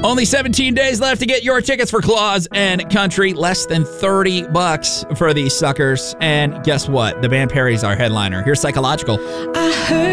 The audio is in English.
Only 17 days left to get your tickets for Claus and Country. Less than $30 for these suckers. And guess what? The band Perry's our headliner. Here's Psychological. I heard